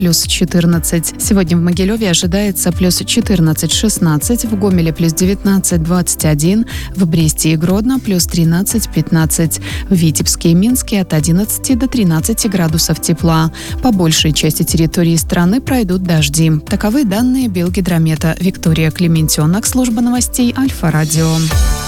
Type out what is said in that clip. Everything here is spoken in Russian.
плюс 14. Сегодня в Могилеве ожидается плюс 14-16, в Гомеле плюс 19-21, в Бресте и Гродно плюс 13-15, в Витебске и Минске от 11 до 13 градусов тепла. По большей части территории страны пройдут дожди. Таковы данные Белгидромета. Виктория Клементенок, служба новостей Альфа-Радио.